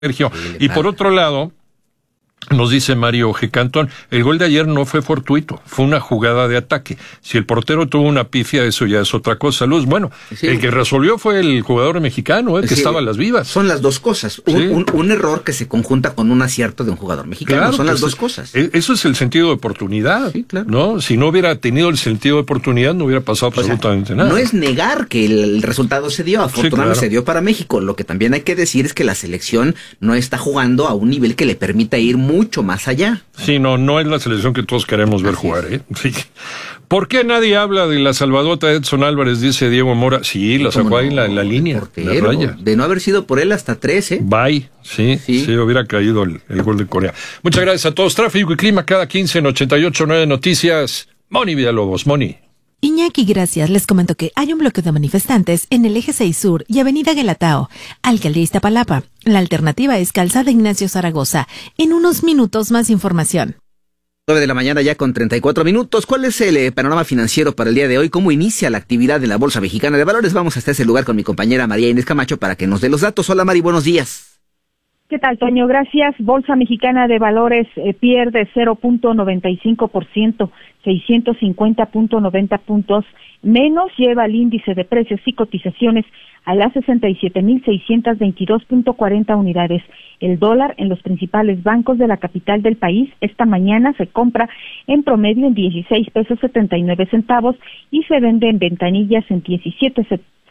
Sergio. Y por otro lado, nos dice Mario G. Cantón, el gol de ayer no fue fortuito, fue una jugada de ataque. Si el portero tuvo una pifia, eso ya es otra cosa. Luz, bueno, sí, el que resolvió fue el jugador mexicano, que estaba a las vivas. Son las dos cosas, un error que se conjunta con un acierto de un jugador mexicano, claro, son las dos cosas. Eso es el sentido de oportunidad, sí, claro. ¿No? Si no hubiera tenido el sentido de oportunidad, no hubiera pasado absolutamente nada. No es negar que el resultado se dio, afortunadamente se dio para México. Lo que también hay que decir es que la selección no está jugando a un nivel que le permita ir mucho más allá. Sí, no es la selección que todos queremos ver jugar, Sí. ¿Por qué nadie habla de la salvadota de Edson Álvarez? Dice Diego Mora. Sí, la sacó ahí en la línea, portero, la raya. De no haber sido por él hasta 13. Bye. Sí, hubiera caído el gol de Corea. Muchas gracias a todos. Tráfico y clima cada 15 en 88.9 Noticias. Moni Villalobos, Moni. Iñaki, gracias. Les comento que hay un bloqueo de manifestantes en el Eje 6 Sur y Avenida Guelatao, Alcaldía Iztapalapa. La alternativa es Calzada Ignacio Zaragoza. En unos minutos más información. 9 de la mañana ya con 34 minutos. ¿Cuál es el panorama financiero para el día de hoy? ¿Cómo inicia la actividad de la Bolsa Mexicana de Valores? Vamos hasta ese lugar con mi compañera María Inés Camacho para que nos dé los datos. Hola Mari, buenos días. ¿Qué tal, Toño? Gracias. Bolsa Mexicana de Valores pierde 0.95%, 650.90 puntos menos, lleva el índice de precios y cotizaciones a las 67.622.40 unidades. El dólar en los principales bancos de la capital del país esta mañana se compra en promedio en 16 pesos 79 centavos y se vende en ventanillas en 17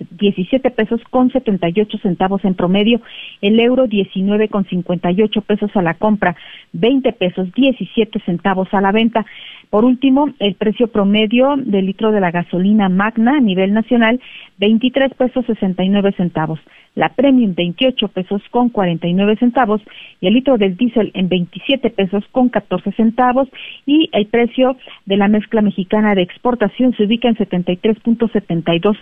pesos con 78 centavos en promedio, el euro 19 con 58 pesos a la compra, 20 pesos 17 centavos a la venta. Por último, el precio promedio del litro de la gasolina Magna a nivel nacional, 23 pesos 69 centavos. La Premium 28 pesos con 49 centavos y el litro del diésel en 27 pesos con 14 centavos y el precio de la mezcla mexicana de exportación se ubica en $73.72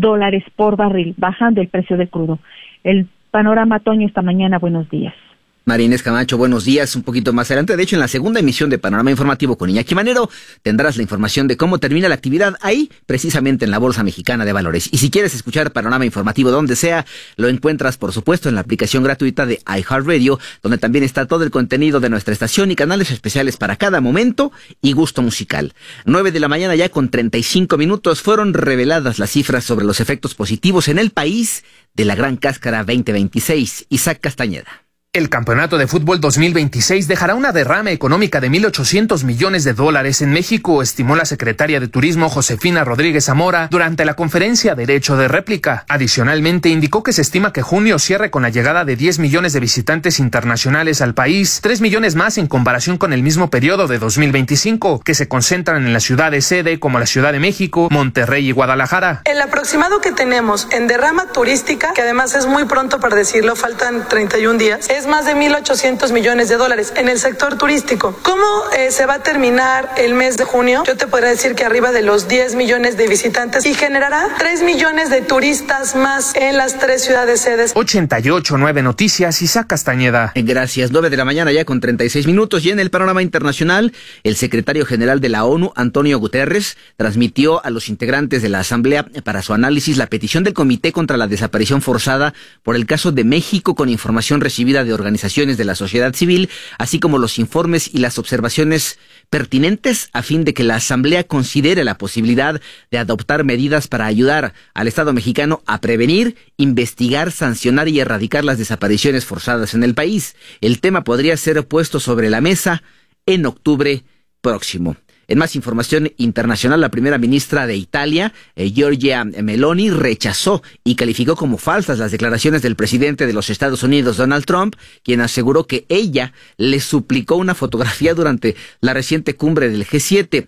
por barril, bajando el precio del crudo. El panorama, Toño, esta mañana. Buenos días. María Inés Camacho, buenos días. Un poquito más adelante, de hecho, en la segunda emisión de Panorama Informativo con Iñaki Manero, tendrás la información de cómo termina la actividad ahí, precisamente en la Bolsa Mexicana de Valores. Y si quieres escuchar Panorama Informativo donde sea, lo encuentras, por supuesto, en la aplicación gratuita de iHeartRadio, donde también está todo el contenido de nuestra estación y canales especiales para cada momento y gusto musical. 9 de la mañana ya con 35 minutos, fueron reveladas las cifras sobre los efectos positivos en el país de la Gran Cáscara 2026. Isaac Castañeda. El campeonato de fútbol 2026 dejará una derrama económica de $1,800 millones en México, estimó la secretaria de Turismo Josefina Rodríguez Zamora durante la conferencia Derecho de Réplica. Adicionalmente, indicó que se estima que junio cierre con la llegada de 10 millones de visitantes internacionales al país, 3 millones más en comparación con el mismo periodo de 2025, que se concentran en las ciudades sede como la Ciudad de México, Monterrey y Guadalajara. El aproximado que tenemos en derrama turística, que además es muy pronto para decirlo, faltan 31 días, es más de $1,800 millones en el sector turístico. ¿Cómo se va a terminar el mes de junio? Yo te podría decir que arriba de los 10 millones de visitantes y generará 3 millones de turistas más en las 3 ciudades sedes. 88.9 Noticias, Isaac Castañeda. Gracias. 9 de la mañana ya con 36 minutos. Y en el panorama internacional, el secretario general de la ONU, Antonio Guterres, transmitió a los integrantes de la Asamblea para su análisis la petición del Comité contra la Desaparición Forzada por el caso de México, con información recibida de organizaciones de la sociedad civil, así como los informes y las observaciones pertinentes a fin de que la Asamblea considere la posibilidad de adoptar medidas para ayudar al Estado mexicano a prevenir, investigar, sancionar y erradicar las desapariciones forzadas en el país. El tema podría ser puesto sobre la mesa en octubre próximo. En más información internacional, la primera ministra de Italia, Giorgia Meloni, rechazó y calificó como falsas las declaraciones del presidente de los Estados Unidos, Donald Trump, quien aseguró que ella le suplicó una fotografía durante la reciente cumbre del G7.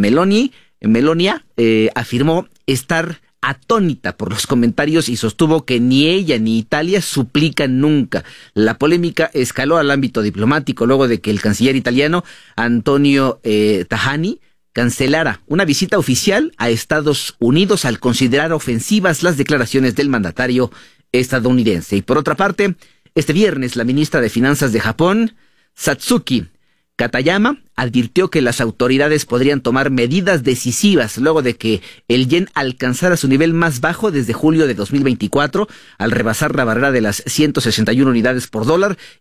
Melonia afirmó estar atónita por los comentarios y sostuvo que ni ella ni Italia suplican nunca. La polémica escaló al ámbito diplomático luego de que el canciller italiano Antonio Tajani cancelara una visita oficial a Estados Unidos al considerar ofensivas las declaraciones del mandatario estadounidense. Y por otra parte, este viernes la ministra de Finanzas de Japón, Satsuki Katayama advirtió que las autoridades podrían tomar medidas decisivas luego de que el yen alcanzara su nivel más bajo desde julio de 2024 al rebasar la barrera de las 161 unidades por dólar